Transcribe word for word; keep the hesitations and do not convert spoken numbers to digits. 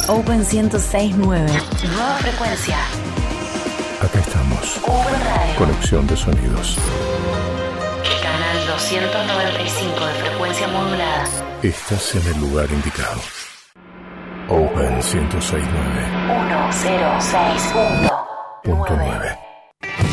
Open ciento seis punto nueve. Nueva frecuencia. Acá estamos. Open Radio. Conexión de sonidos. Canal doscientos noventa y cinco de frecuencia modulada. Estás en el lugar indicado. Open ciento seis punto nueve. uno cero seis punto nueve.